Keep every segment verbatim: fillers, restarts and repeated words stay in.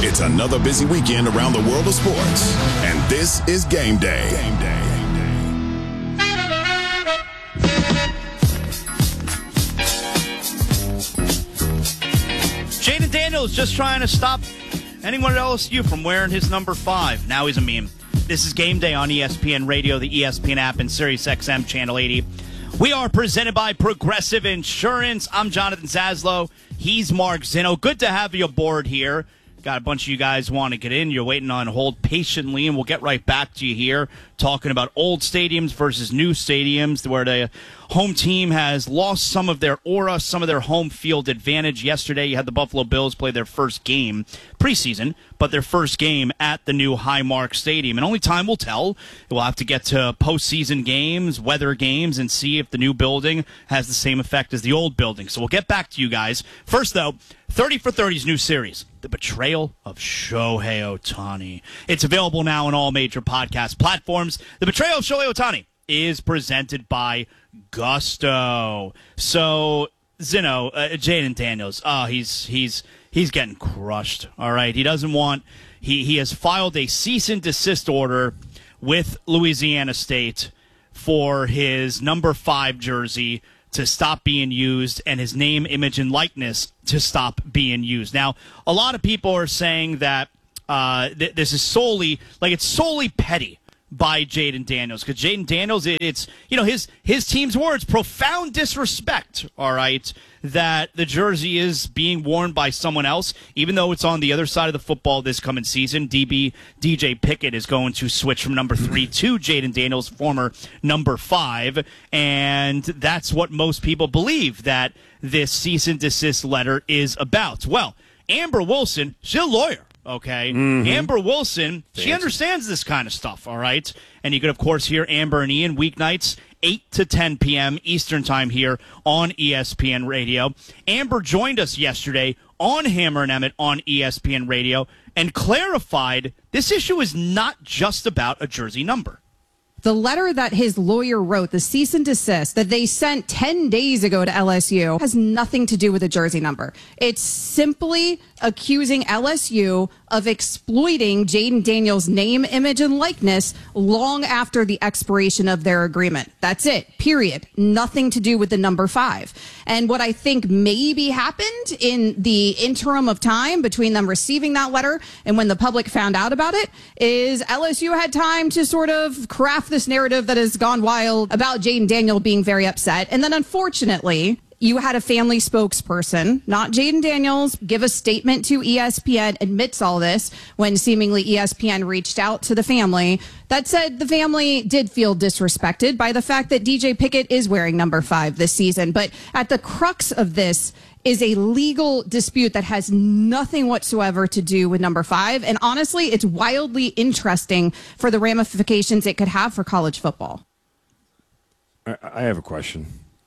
It's another busy weekend around the world of sports, and this is Game Day. Game Day. Jaden Daniels just trying to stop anyone at L S U from wearing his number five. Now he's a meme. This is Game Day on E S P N Radio, the E S P N app, and Sirius X M Channel eighty. We are presented by Progressive Insurance. I'm Jonathan Zaslow. He's Mark Zinno. Good to have you aboard here. Got a bunch of you guys want to get in. You're waiting on hold patiently, and we'll get right back to you here, talking about old stadiums versus new stadiums, where the home team has lost some of their aura, some of their home field advantage. Yesterday, you had the Buffalo Bills play their first game, preseason, but their first game at the new Highmark Stadium. And only time will tell. We'll have to get to postseason games, weather games, and see if the new building has the same effect as the old building. So we'll get back to you guys. First, though, thirty for thirty's new series, The Betrayal of Shohei Ohtani. It's available now on all major podcast platforms. The Betrayal of Shohei Ohtani is presented by Gusto. So, Zinno, uh, Jaden Daniels, oh, he's he's he's getting crushed. All right, he doesn't want. He he has filed a cease and desist order with Louisiana State for his number five jersey to stop being used and his name, image, and likeness to stop being used. Now, a lot of people are saying that uh, th- this is solely, like it's solely petty by Jaden Daniels, because Jaden Daniels, it, it's, you know, his his team's words, profound disrespect, all right, that the jersey is being worn by someone else, even though it's on the other side of the football this coming season. D B, D J Pickett is going to switch from number three to Jaden Daniels, former number five, and that's what most people believe that this cease and desist letter is about. Well, Amber Wilson, she's a lawyer. Okay, mm-hmm. Amber Wilson, she understands this kind of stuff, all right? And you could, of course, hear Amber and Ian weeknights, eight to ten p.m. Eastern Time here on E S P N Radio. Amber joined us yesterday on Hammer and Emmett on E S P N Radio and clarified this issue is not just about a jersey number. The letter that his lawyer wrote, the cease and desist that they sent ten days ago to L S U, has nothing to do with a jersey number. It's simply accusing L S U of exploiting Jaden Daniels' name, image, and likeness long after the expiration of their agreement. That's it, period. Nothing to do with the number five. And what I think maybe happened in the interim of time between them receiving that letter and when the public found out about it is L S U had time to sort of craft this narrative that has gone wild about Jaden Daniel being very upset. And then unfortunately, you had a family spokesperson, not Jaden Daniels, give a statement to E S P N, admits all this when seemingly E S P N reached out to the family that said the family did feel disrespected by the fact that D J Pickett is wearing number five this season. But at the crux of this is a legal dispute that has nothing whatsoever to do with number five. And honestly, it's wildly interesting for the ramifications it could have for college football. I, I have a question.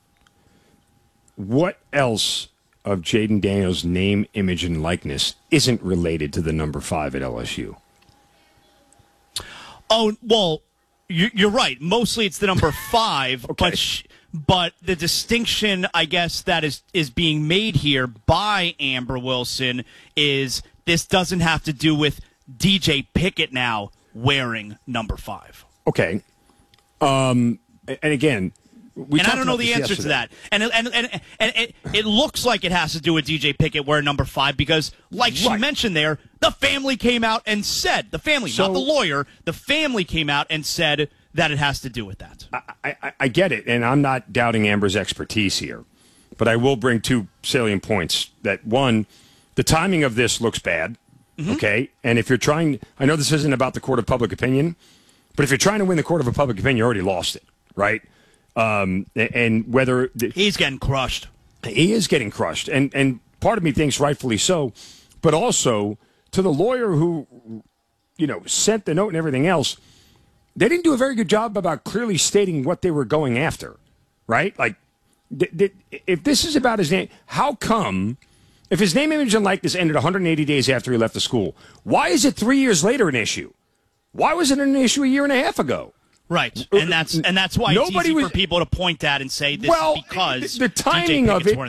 What else of Jaden Daniels' name, image, and likeness isn't related to the number five at L S U? Oh, well, you're right. Mostly it's the number five, okay. but sh- but the distinction, I guess, that is, is being made here by Amber Wilson is this doesn't have to do with D J Pickett now wearing number five. Okay. Um, and again, we and I don't know the answer yesterday. to that. And and and, and it, it looks like it has to do with D J Pickett wearing number five because, like she right. mentioned there, the family came out and said, the family, so, not the lawyer, the family came out and said that it has to do with that. I, I, I get it, and I'm not doubting Amber's expertise here. But I will bring two salient points. That, one, the timing of this looks bad, mm-hmm. okay? And if you're trying, I know this isn't about the court of public opinion, but if you're trying to win the court of public opinion, you already lost it, right? Um, and whether... The, He's getting crushed. He is getting crushed, and, and part of me thinks rightfully so, but also to the lawyer who, you know, sent the note and everything else, they didn't do a very good job about clearly stating what they were going after, right? Like, th- th- if this is about his name, how come, if his name, image, and likeness ended one hundred eighty days after he left the school, why is it three years later an issue? Why was it an issue a year and a half ago? Right, and that's and that's why it's Nobody easy was, for people to point at and say this well, is because the, the timing D J of Pickett's it, wearing the number.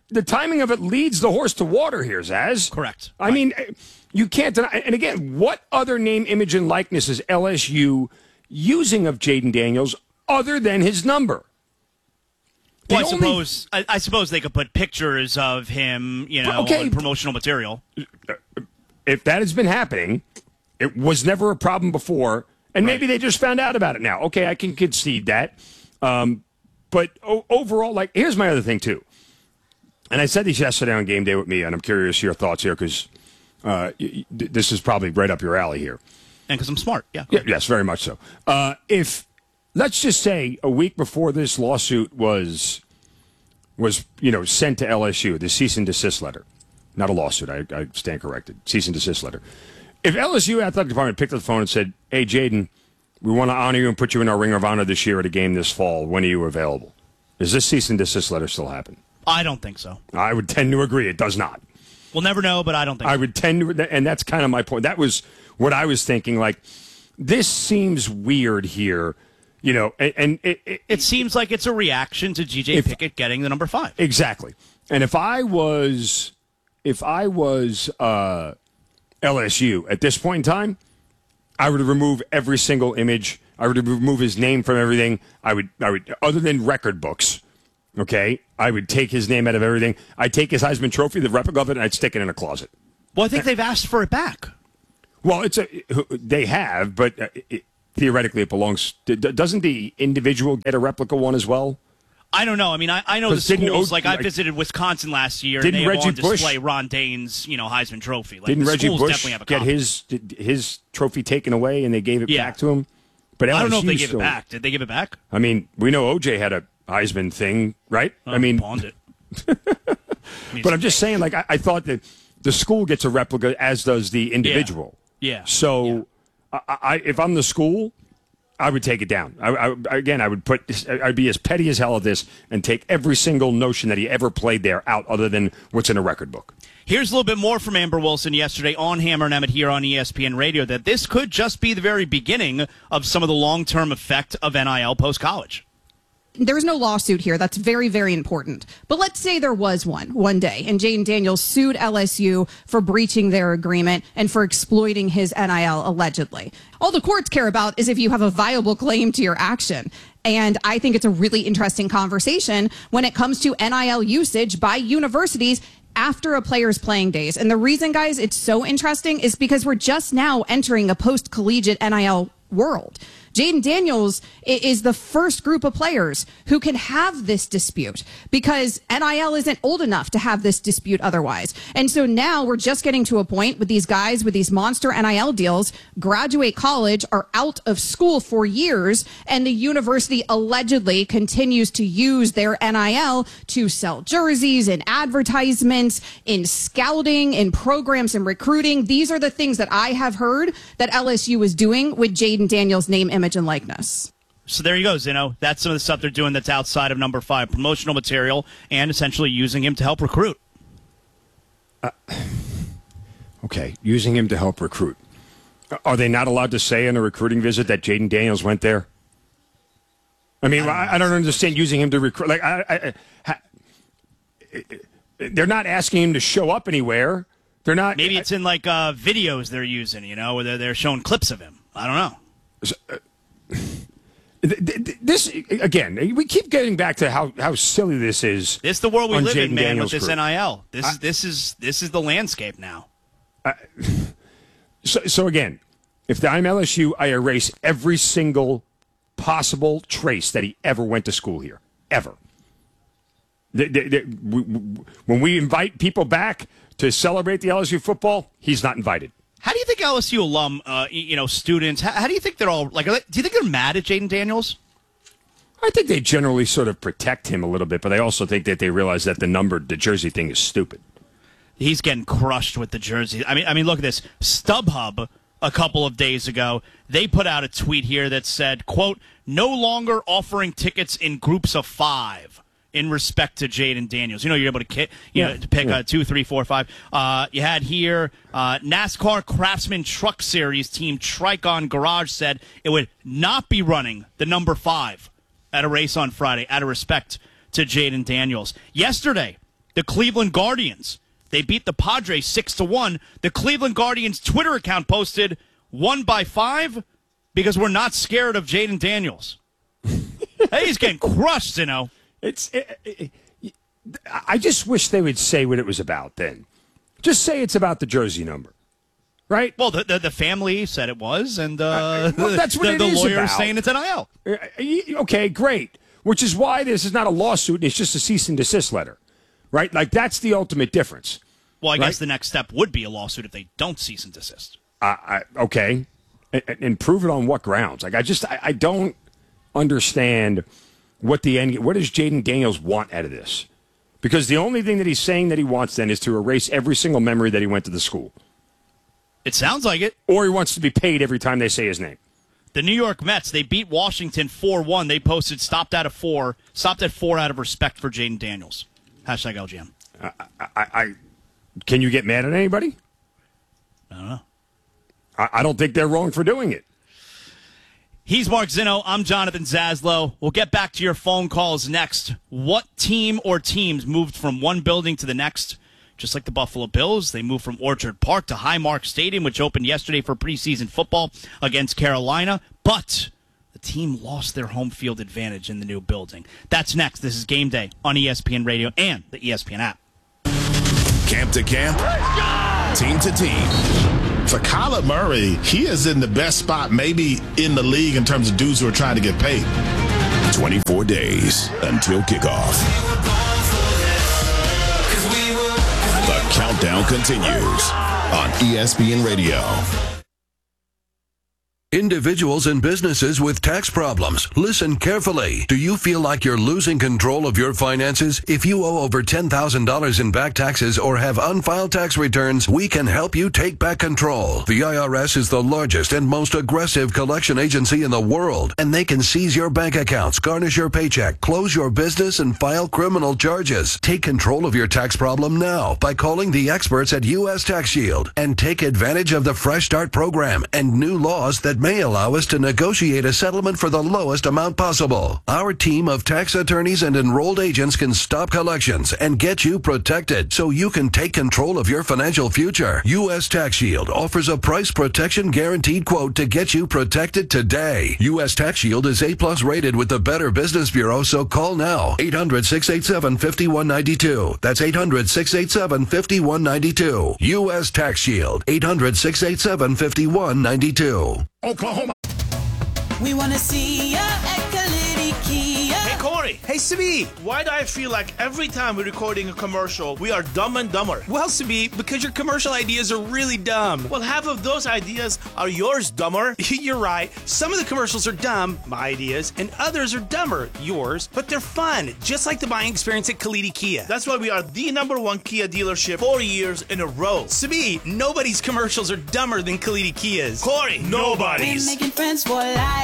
the timing of it leads the horse to water here, Zaz. Correct. I right. mean, you can't deny. And again, what other name, image, and likeness is L S U using of Jayden Daniels other than his number? Well, I only... suppose I, I suppose they could put pictures of him, you know, okay. on promotional material. If that has been happening, it was never a problem before, and right. maybe they just found out about it now. Okay, I can concede that. Um, but o- overall, like, here's my other thing, too. And I said this yesterday on Game Day with me, and I'm curious your thoughts here because uh, y- y- this is probably right up your alley here. And because I'm smart, yeah. yeah. Yes, very much so. Uh, if, let's just say, a week before this lawsuit was, was you know, sent to L S U, the cease and desist letter. Not a lawsuit, I, I stand corrected. Cease and desist letter. If L S U Athletic Department picked up the phone and said, hey, Jayden, we want to honor you and put you in our Ring of Honor this year at a game this fall. When are you available? Does this cease and desist letter still happen? I don't think so. I would tend to agree. It does not. We'll never know, but I don't think I so. would tend to, and that's kind of my point. That was what I was thinking. Like, this seems weird here, you know, and, and it, it, it seems like it's a reaction to G J if, Pickett getting the number five. Exactly. And if I was, if I was uh, L S U at this point in time, I would remove every single image. I would remove his name from everything. I would, I would, other than record books. Okay, I would take his name out of everything. I'd take his Heisman Trophy, the replica of it, and I'd stick it in a closet. Well, I think they've asked for it back. Well, it's a they have, but it, theoretically it belongs. Doesn't the individual get a replica one as well? I don't know. I mean, I, I know the schools. Like, I visited Wisconsin last year, and they have Reggie on display Bush, Ron Dane's, you know, Heisman Trophy. Like, didn't the Reggie schools Bush definitely have a get copy. his his trophy taken away and they gave it yeah. back to him? But I don't know if they gave still, it back. Did they give it back? I mean, we know O J had a Heisman thing, right? Oh, I mean, pawned it. But I'm just saying, like, I, I thought that the school gets a replica, as does the individual. Yeah. yeah. So, yeah. I, I, if I'm the school, I would take it down. I, I, again, I would put, I'd be as petty as hell at this and take every single notion that he ever played there out, other than what's in a record book. Here's a little bit more from Amber Wilson yesterday on Hammer and Emmett here on E S P N Radio, that this could just be the very beginning of some of the long-term effect of N I L post-college. There's no lawsuit here. That's very, very important. But let's say there was one one day, and Jayden Daniels sued L S U for breaching their agreement and for exploiting his N I L allegedly. All the courts care about is if you have a viable claim to your action. And I think it's a really interesting conversation when it comes to N I L usage by universities after a player's playing days. And the reason, guys, it's so interesting is because we're just now entering a post-collegiate N I L world. Jayden Daniels is the first group of players who can have this dispute because N I L isn't old enough to have this dispute otherwise. And so now we're just getting to a point with these guys with these monster N I L deals, graduate college, are out of school for years, and the university allegedly continues to use their N I L to sell jerseys and advertisements, in scouting, in programs and recruiting. These are the things that I have heard that L S U is doing with Jayden Daniels' name, image, and likeness. So there you go, Zeno. That's some of the stuff they're doing that's outside of number five, promotional material, and essentially using him to help recruit. Uh, okay, using him to help recruit. Are they not allowed to say in a recruiting visit that Jayden Daniels went there? I mean, I don't, I, I don't understand using him to recruit. Like, I, I, I, they're not asking him to show up anywhere. They're not. Maybe it's in like uh, videos they're using, you know, where they're, they're showing clips of him. I don't know. This again, we keep getting back to how, how silly this is. This is the world we live in, man, Daniels with this group. N I L. This I, is this is this is the landscape now. Uh, so, so again, if I'm L S U, I erase every single possible trace that he ever went to school here, ever. The, the, the, we, when we invite people back to celebrate the L S U football, he's not invited. How do you think L S U alum, uh, you know, students, how, how do you think they're all, like, are they, do you think they're mad at Jayden Daniels? I think they generally sort of protect him a little bit, but I also think that they realize that the number, the jersey thing is stupid. He's getting crushed with the jersey. I mean, I mean, look at this. StubHub, a couple of days ago, they put out a tweet here that said, quote, no longer offering tickets in groups of five. In respect to Jayden Daniels. You know, you're able to, kit, you yeah, know, to pick yeah. uh, two, three, four, five. Uh, you had here uh, NASCAR Craftsman Truck Series team Tricon Garage said it would not be running the number five at a race on Friday out of respect to Jayden Daniels. Yesterday, The Cleveland Guardians, they beat the Padres six to one. The Cleveland Guardians Twitter account posted, won by five because we're not scared of Jaden Daniels. Hey, he's getting crushed, you know. It's. It, it, it, I just wish they would say what it was about then. Just say it's about the jersey number. Right? Well, the the, the family said it was, and uh, uh, well, that's what the, it the is lawyer about. is saying it's N I L. Uh, okay, great. Which is why this is not a lawsuit. It's just a cease and desist letter. Right? Like, that's the ultimate difference. Well, I right? guess the next step would be a lawsuit if they don't cease and desist. Uh, I, okay. And, and prove it on what grounds? Like, I just, I, I don't understand what the end, what does Jaden Daniels want out of this? Because the only thing that he's saying that he wants then is to erase every single memory that he went to the school. It sounds like it. Or he wants to be paid every time they say his name. The New York Mets, they beat Washington four one. They posted stopped out of four, stopped at four out of respect for Jaden Daniels. Hashtag L G M. I, I, I, can you get mad at anybody? I don't know. I, I don't think they're wrong for doing it. He's Mark Zinno. I'm Jonathan Zaslow. We'll get back to your phone calls next. What team or teams moved from one building to the next? Just like the Buffalo Bills, they moved from Orchard Park to Highmark Stadium, which opened yesterday for preseason football against Carolina. But the team lost their home field advantage in the new building. That's next. This is Game Day on E S P N Radio and the E S P N app. Camp to camp, team to team. For Kyler Murray, he is in the best spot maybe in the league in terms of dudes who are trying to get paid. twenty-four days until kickoff. The countdown continues on E S P N Radio. Individuals and businesses with tax problems, listen carefully. Do you feel like you're losing control of your finances? If you owe over ten thousand dollars in back taxes or have unfiled tax returns, we can help you take back control. The I R S is the largest and most aggressive collection agency in the world, and they can seize your bank accounts, garnish your paycheck, close your business, and file criminal charges. Take control of your tax problem now by calling the experts at U S Tax Shield and take advantage of the Fresh Start program and new laws that may allow us to negotiate a settlement for the lowest amount possible. Our team of tax attorneys and enrolled agents can stop collections and get you protected so you can take control of your financial future. U S Tax Shield offers a price protection guaranteed quote to get you protected today. U S Tax Shield is A plus rated with the Better Business Bureau, so call now. eight hundred, six eight seven, five one nine two. That's eight hundred, six eight seven, five one nine two. U S Tax Shield. eight hundred, six eight seven, five one nine two. Oklahoma. We want to see ya at Kalidi Kia. Hey, Corey. Hey, Sabi. Why do I feel like every time we're recording a commercial, we are dumb and dumber? Well, Sabi, because your commercial ideas are really dumb. Well, half of those ideas are yours, dumber. You're right. Some of the commercials are dumb, my ideas, and others are dumber, yours, but they're fun, just like the buying experience at Kalidi Kia. That's why we are the number one Kia dealership four years in a row. Sabi, nobody's commercials are dumber than Kalidi Kia's. Corey, nobody's. We're making friends for life.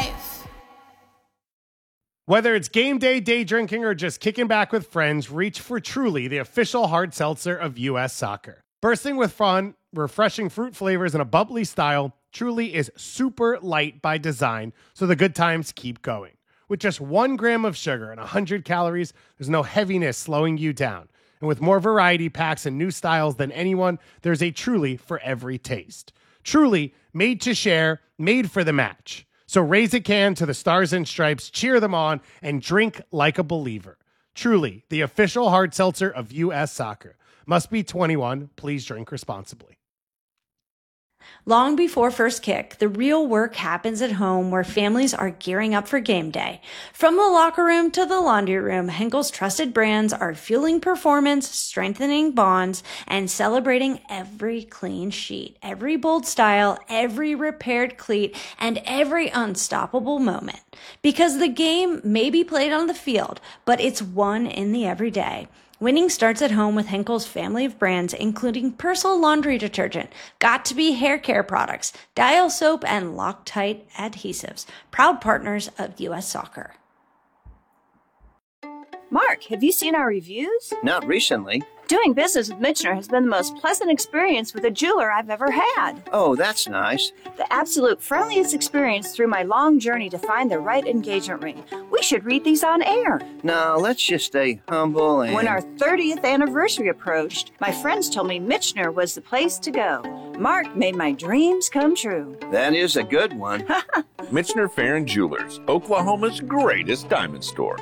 Whether it's game day, day drinking, or just kicking back with friends, reach for Truly, the official hard seltzer of U S Soccer. Bursting with fun, refreshing fruit flavors, and a bubbly style, Truly is super light by design, so the good times keep going. With just one gram of sugar and one hundred calories, there's no heaviness slowing you down. And with more variety packs and new styles than anyone, there's a Truly for every taste. Truly, made to share, made for the match. So raise a can to the Stars and Stripes, cheer them on, and drink like a believer. Truly, the official hard seltzer of U S Soccer. Must be twenty-one. Please drink responsibly. Long before first kick, the real work happens at home where families are gearing up for game day. From the locker room to the laundry room, Henkel's trusted brands are fueling performance, strengthening bonds, and celebrating every clean sheet, every bold style, every repaired cleat, and every unstoppable moment. Because the game may be played on the field, but it's won in the everyday. Winning starts at home with Henkel's family of brands, including Persil laundry detergent, Got to Be hair care products, Dial soap, and Loctite adhesives. Proud partners of U S Soccer. Mark, have you seen our reviews? Not recently. Doing business with Michener has been the most pleasant experience with a jeweler I've ever had. Oh, that's nice. The absolute friendliest experience through my long journey to find the right engagement ring. We should read these on air. No, let's just stay humble and... When our thirtieth anniversary approached, my friends told me Michener was the place to go. Mark made my dreams come true. That is a good one. Michener Farron Jewelers, Oklahoma's greatest diamond store.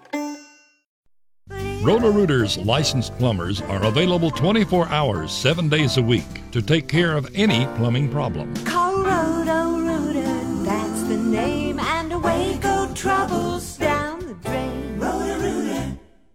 Roto-Rooter's licensed plumbers are available twenty-four hours, seven days a week to take care of any plumbing problem. Call Roto-Rooter, that's the name, and away go troubles down the drain. Roto-Rooter.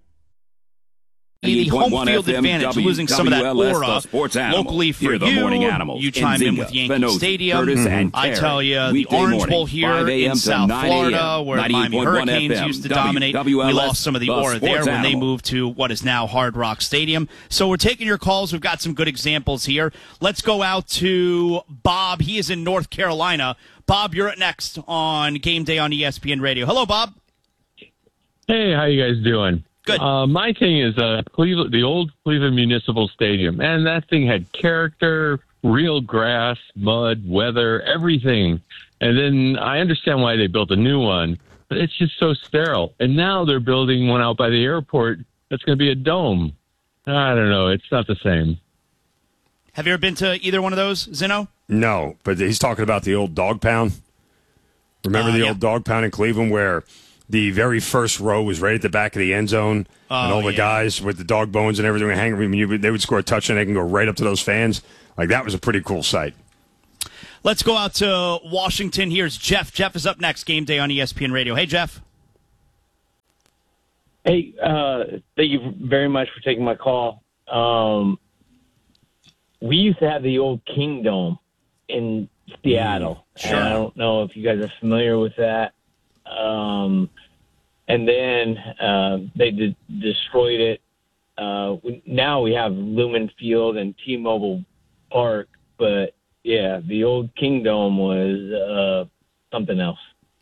The home field advantage, losing some of that aura locally for you. You chime in with Yankee Stadium. Mm-hmm. I tell you, the Orange Bowl here in South Florida, where the Miami Hurricanes used to dominate, we lost some of the aura there when they moved to what is now Hard Rock Stadium. So we're taking your calls. We've got some good examples here. Let's go out to Bob. He is in North Carolina. Bob, you're up next on Game Day on E S P N Radio. Hello, Bob. Hey, how you guys doing? Good. Uh, my thing is uh, Cleveland, the old Cleveland Municipal Stadium, and that thing had character, real grass, mud, weather, everything. And then I understand why they built a new one, but it's just so sterile. And now they're building one out by the airport that's going to be a dome. I don't know. It's not the same. Have you ever been to either one of those, Zeno? No, but he's talking about the old dog pound. Remember uh, the yeah. old dog pound in Cleveland where the very first row was right at the back of the end zone, oh, and all the yeah. guys with the dog bones and everything were hanging. I mean, they would score a touchdown, they can go right up to those fans. Like, that was a pretty cool sight. Let's go out to Washington. Here's Jeff. Jeff is up next, Game Day on E S P N Radio. Hey, Jeff. Hey, uh, thank you very much for taking my call. Um, we used to have the old Kingdome in Seattle. Mm, sure. And I don't know if you guys are familiar with that. Um, and then uh, they de- destroyed it. Uh, we, now we have Lumen Field and T-Mobile Park, but yeah, the old Kingdome was uh, something else.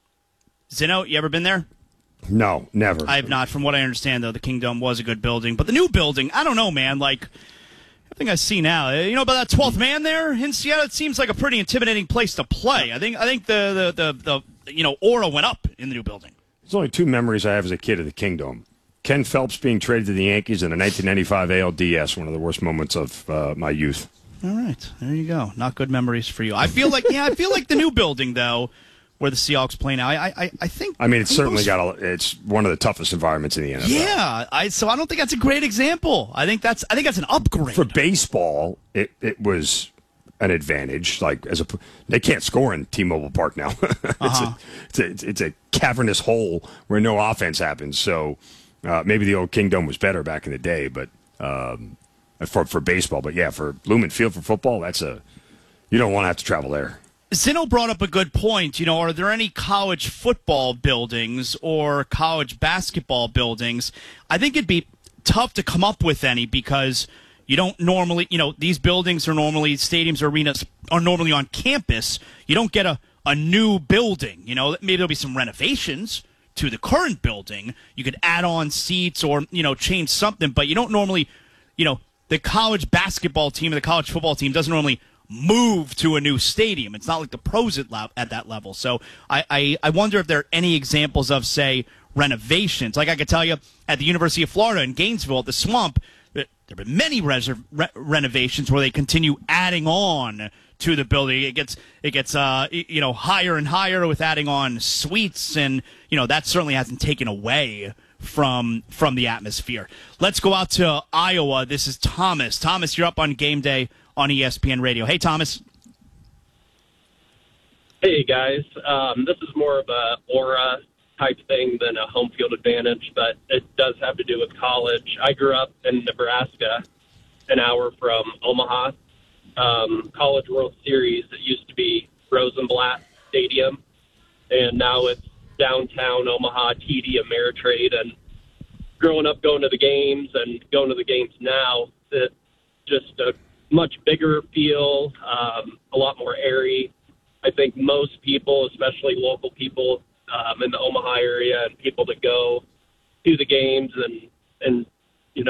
Zeno, you ever been there? No, never. I have not. From what I understand, though, the Kingdome was a good building, but the new building, I don't know, man. Like, I think I see now. You know about that twelfth man there in Seattle? It seems like a pretty intimidating place to play. I think. I think the the the. the you know, aura went up in the new building. There's only two memories I have as a kid of the Kingdome. Ken Phelps being traded to the Yankees in the nineteen ninety-five A L D S, one of the worst moments of uh, my youth. All right, there you go. Not good memories for you. I feel like, yeah, I feel like the new building, though, where the Seahawks play now, I I, I think... I mean, it's certainly those... got a, it's one of the toughest environments in the N F L. Yeah, I, so I don't think that's a great example. I think that's I think that's an upgrade. For baseball, it, it was... an advantage, like as a they can't score in T-Mobile Park now. it's, uh-huh. a, it's, a, it's a cavernous hole where no offense happens. So uh, maybe the old Kingdome was better back in the day, but um, for for baseball. But yeah, for Lumen Field for football, that's a you don't want to have to travel there. Zeno brought up a good point. You know, are there any college football buildings or college basketball buildings? I think it'd be tough to come up with any because you don't normally, you know, these buildings are normally, stadiums or arenas are normally on campus. You don't get a, a new building. You know, maybe there'll be some renovations to the current building. You could add on seats or, you know, change something, but you don't normally, you know, the college basketball team or the college football team doesn't normally move to a new stadium. It's not like the pros at, at that level. So I, I, I wonder if there are any examples of, say, renovations. Like I could tell you at the University of Florida in Gainesville at the Swamp, there have been many reser- re- renovations where they continue adding on to the building. It gets it gets uh, you know higher and higher with adding on suites, and you know that certainly hasn't taken away from from the atmosphere. Let's go out to Iowa. This is Thomas. Thomas, you're up on Game Day on E S P N Radio. Hey, Thomas. Hey guys, um, this is more of a aura type thing than a home field advantage, but it does have to do with college. I grew up in Nebraska, an hour from Omaha. Um, College World Series, it used to be Rosenblatt Stadium, and now it's downtown Omaha, T D Ameritrade. And growing up going to the games and going to the games now, it's just a much bigger feel, um, a lot more airy. I think most people, especially local people, Um, in the Omaha area and people that go to the games and, and, you know,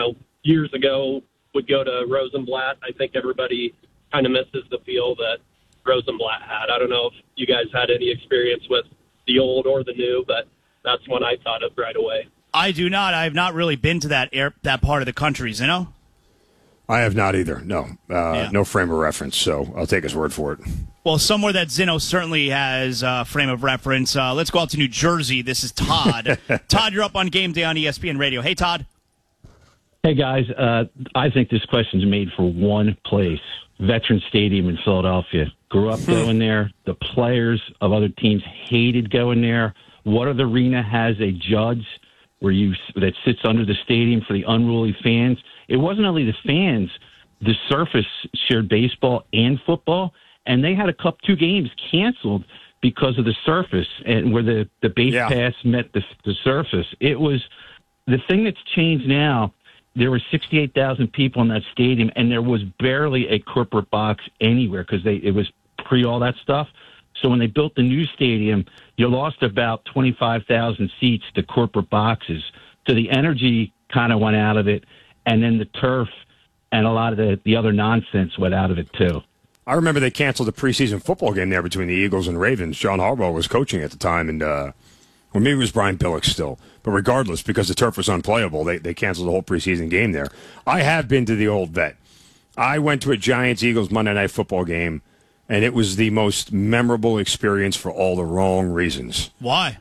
years ago would go to Rosenblatt. I think everybody kind of misses the feel that Rosenblatt had. I don't know if you guys had any experience with the old or the new, but that's one I thought of right away. I do not. I have not really been to that air, that part of the country, you know? I have not either. No, uh, Yeah. no frame of reference. So I'll take his word for it. Well, somewhere that Zinno certainly has a frame of reference. Uh, let's go out to New Jersey. This is Todd. Todd, you're up on Game Day on E S P N Radio. Hey, Todd. Hey, guys. Uh, I think this question's made for one place, Veterans Stadium in Philadelphia. Grew up going there. The players of other teams hated going there. What other arena has a judge where you that sits under the stadium for the unruly fans? It wasn't only the fans. The surface shared baseball and football, and they had a couple two games canceled because of the surface and where the, the base Yeah. pass met the, the surface. It was the thing that's changed now. There were sixty-eight thousand people in that stadium, and there was barely a corporate box anywhere because they it was pre all that stuff. So when they built the new stadium, you lost about twenty-five thousand seats to corporate boxes. So the energy kind of went out of it, and then the turf and a lot of the, the other nonsense went out of it too. I remember they canceled the preseason football game there between the Eagles and Ravens. John Harbaugh was coaching at the time, and uh, or maybe it was Brian Billick still. But regardless, because the turf was unplayable, they, they canceled the whole preseason game there. I have been to the old Vet. I went to a Giants-Eagles Monday Night Football game, and it was the most memorable experience for all the wrong reasons. Why?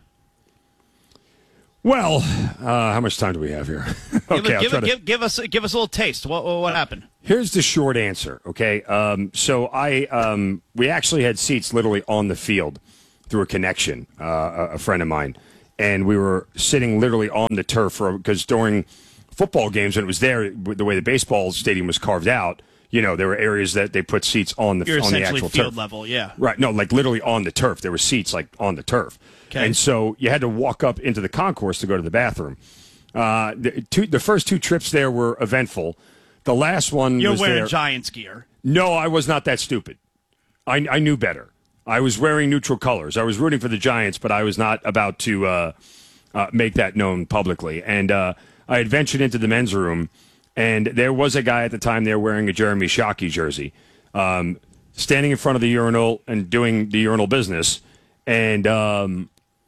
Well, uh, how much time do we have here? okay, give, I'll give, try to... give, give us give us a little taste. What what, what happened? Here's the short answer, okay? Um, so I um, we actually had seats literally on the field through a connection, uh, a, a friend of mine, and we were sitting literally on the turf because during football games when it was there, the way the baseball stadium was carved out, you know, there were areas that they put seats on the You're on the essentially actual field turf. level, yeah. Right, no, like literally on the turf. There were seats like on the turf. Okay. And so you had to walk up into the concourse to go to the bathroom. Uh, the, two, the first two trips there were eventful. The last one You're was wearing there. Giants gear. No, I was not that stupid. I, I knew better. I was wearing neutral colors. I was rooting for the Giants, but I was not about to uh, uh, make that known publicly. And uh, I had ventured into the men's room, and there was a guy at the time there wearing a Jeremy Shockey jersey, um, standing in front of the urinal and doing the urinal business. And um,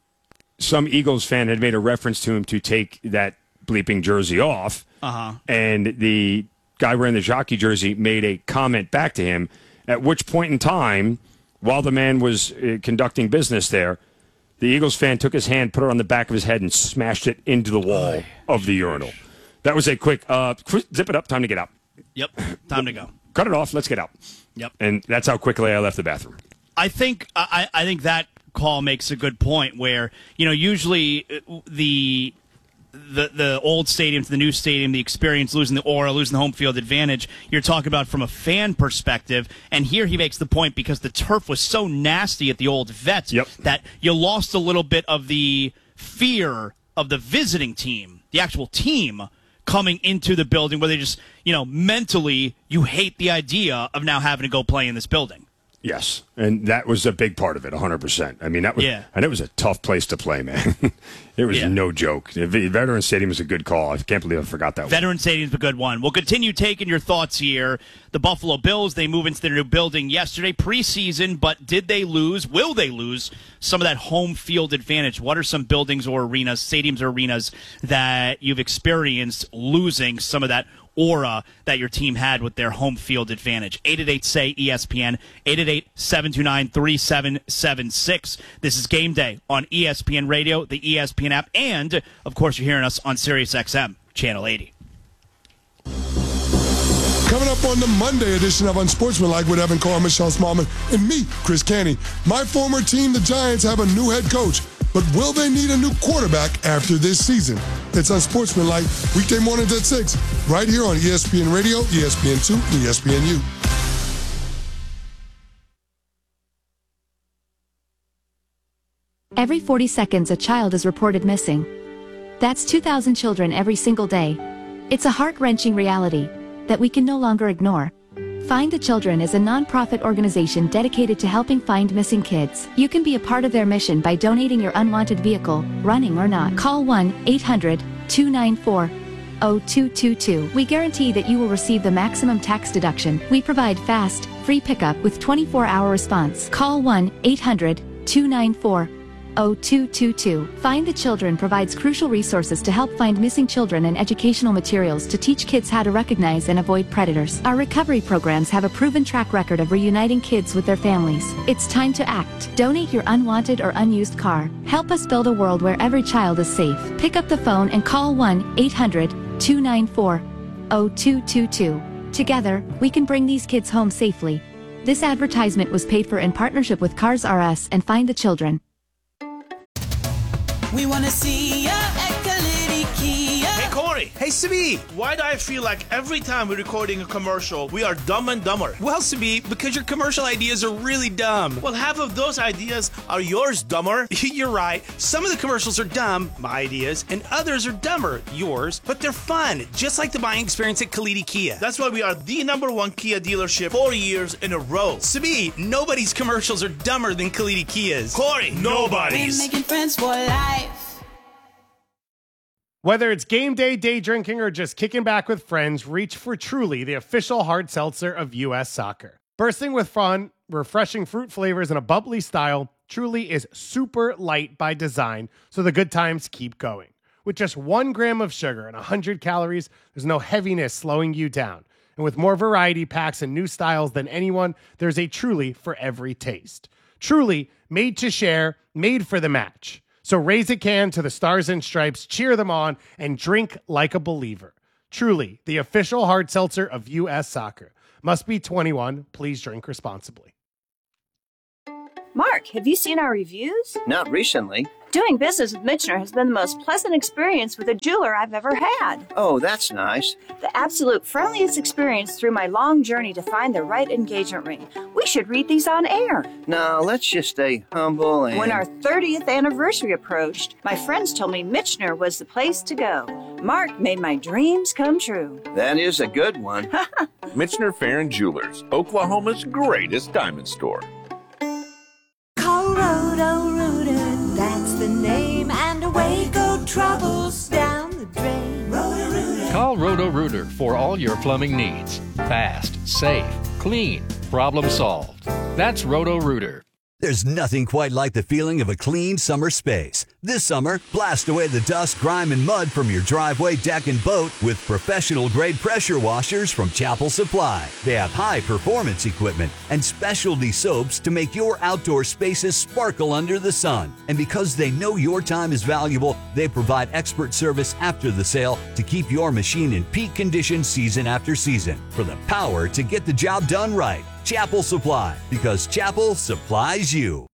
some Eagles fan had made a reference to him to take that bleeping jersey off. Uh-huh. And the guy wearing the Shockey jersey made a comment back to him, at which point in time, while the man was uh, conducting business there, the Eagles fan took his hand, put it on the back of his head, and smashed it into the wall of the urinal. That was a quick, uh, zip it up, time to get out. Yep, time to go. Cut it off, let's get out. Yep. And that's how quickly I left the bathroom. I think I, I think that call makes a good point where, you know, usually the the the old stadium to the new stadium, the experience, losing the aura, losing the home field advantage, you're talking about from a fan perspective. And here he makes the point because the turf was so nasty at the old Vet yep. that you lost a little bit of the fear of the visiting team, the actual team, coming into the building where they just, you know, mentally you hate the idea of now having to go play in this building. Yes, and that was a big part of it, one hundred percent. I mean, that was, Yeah. and it was a tough place to play, man. It was Yeah. no joke. The Veterans Stadium is a good call. I can't believe I forgot that one. Veteran Stadium's a good one. We'll continue taking your thoughts here. The Buffalo Bills, they move into their new building yesterday, preseason, but did they lose? Will they lose some of that home field advantage? What are some buildings or arenas, stadiums or arenas that you've experienced losing some of that aura that your team had with their home field advantage? eight eight eight, S A Y, E S P N, eight eight eight, seven two nine, three seven seven six. This is Game Day on E S P N Radio, the E S P N app, and, of course, you're hearing us on Sirius X M, Channel eighty. Coming up on the Monday edition of Unsportsmanlike with Evan Carr, Michelle Smallman, and me, Chris Canty. My former team, the Giants, have a new head coach. But will they need a new quarterback after this season? It's Unsportsmanlike, weekday mornings at six, right here on E S P N Radio, E S P N two, and E S P N U. Every forty seconds, a child is reported missing. That's two thousand children every single day. It's a heart-wrenching reality that we can no longer ignore. Find the Children is a non-profit organization dedicated to helping find missing kids. You can be a part of their mission by donating your unwanted vehicle, running or not. Call one eight hundred, two nine four, oh two two two. We guarantee that you will receive the maximum tax deduction. We provide fast, free pickup with twenty-four hour response. Call one eight hundred two nine four oh two two two. Find the Children provides crucial resources to help find missing children and educational materials to teach kids how to recognize and avoid predators. Our recovery programs have a proven track record of reuniting kids with their families. It's time to act. Donate your unwanted or unused car. Help us build a world where every child is safe. Pick up the phone and call one eight hundred two nine four oh two two two. Together, we can bring these kids home safely. This advertisement was paid for in partnership with Cars R Us and Find the Children. We wanna see ya at Kalidi Kia. Hey, Corey. Hey, Sabi. Why do I feel like every time we're recording a commercial, we are dumb and dumber? Well, Sabi, because your commercial ideas are really dumb. Well, half of those ideas are yours, dumber. You're right. Some of the commercials are dumb, my ideas, and others are dumber, yours, but they're fun, just like the buying experience at Kalidi Kia. That's why we are the number one Kia dealership four years in a row. Sabi, nobody's commercials are dumber than Kalidi Kia's. Corey, nobody's. We're making friends for life. Whether it's game day, day drinking, or just kicking back with friends, reach for Truly, the official hard seltzer of U S Soccer. Bursting with fun, refreshing fruit flavors, and a bubbly style, Truly is super light by design, so the good times keep going. With just one gram of sugar and one hundred calories, there's no heaviness slowing you down. And with more variety packs and new styles than anyone, there's a Truly for every taste. Truly, made to share, made for the match. So raise a can to the Stars and Stripes, cheer them on, and drink like a believer. Truly, the official hard seltzer of U S Soccer. Must be twenty-one. Please drink responsibly. Mark, have you seen our reviews? Not recently. Doing business with Michener has been the most pleasant experience with a jeweler I've ever had. Oh, that's nice. The absolute friendliest experience through my long journey to find the right engagement ring. We should read these on air. No, let's just stay humble and... When our thirtieth anniversary approached, my friends told me Michener was the place to go. Mark made my dreams come true. That is a good one. Michener Fair and Jewelers, Oklahoma's greatest diamond store. Call Roto-Rooter, that's the name, and away go troubles down the drain. Roto-Rooter. Call Roto-Rooter for all your plumbing needs. Fast, safe, clean, problem solved. That's Roto-Rooter. There's nothing quite like the feeling of a clean summer space. This summer, blast away the dust, grime, and mud from your driveway, deck, and boat with professional-grade pressure washers from Chapel Supply. They have high-performance equipment and specialty soaps to make your outdoor spaces sparkle under the sun. And because they know your time is valuable, they provide expert service after the sale to keep your machine in peak condition season after season. For the power to get the job done right. Chapel Supply, because Chapel supplies you.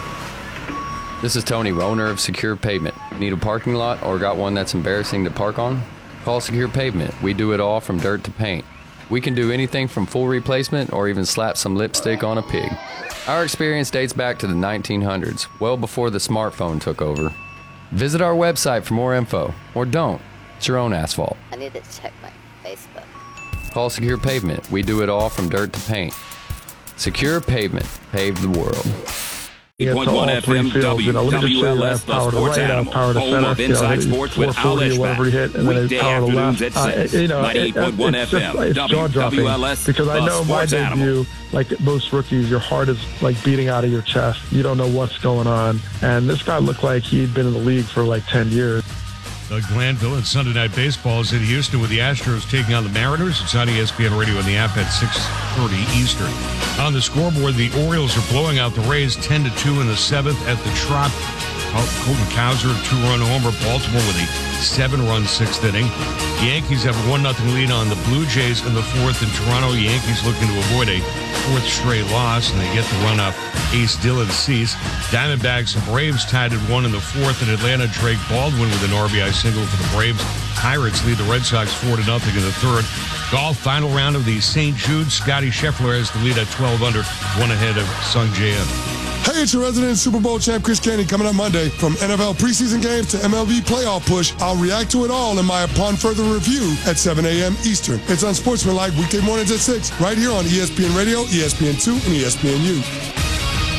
This is Tony, owner of Secure Pavement. Need a parking lot or got one that's embarrassing to park on? Call Secure Pavement. We do it all from dirt to paint. We can do anything from full replacement or even slap some lipstick on a pig. Our experience dates back to the nineteen hundreds, well before the smartphone took over. Visit our website for more info, or don't. It's your own asphalt. I need to check my Facebook. Call Secure Pavement. We do it all from dirt to paint. Secure Pavement. Pave the world. eight point one F M W L S, the sports animal, home of inside sports with Al Eshbach. Weekday afternoons at six. ninety-eight point one F M W L S, because I know my debut, like most rookies, your heart is like beating out of your chest. You don't know what's going on. And this guy looked like he'd been in the league for like ten years. Doug Glanville and Sunday Night Baseball is in Houston with the Astros taking on the Mariners. It's on E S P N Radio on the app at six thirty Eastern. On the scoreboard, the Orioles are blowing out the Rays ten to two in the seventh at the Trop. Colton Cowser, two-run homer. Baltimore with a seven-run sixth inning. Yankees have a one nothing lead on the Blue Jays in the fourth in Toronto. Yankees looking to avoid a fourth straight loss, and they get the run off ace Dylan Cease. Diamondbacks and Braves tied at one in the fourth in Atlanta. Drake Baldwin with an R B I single for the Braves. Pirates lead the Red Sox four to nothing in the third. Golf final round of the Saint Jude. Scotty Scheffler has the lead at twelve under, one ahead of Sung Jae In. Hey, it's your resident Super Bowl champ, Chris Canty, coming up Monday. From N F L preseason games to M L B playoff push, I'll react to it all in my Upon Further Review at seven a.m. Eastern. It's on Sportsmanlike weekday mornings at six, right here on E S P N Radio, E S P N two, and E S P N U.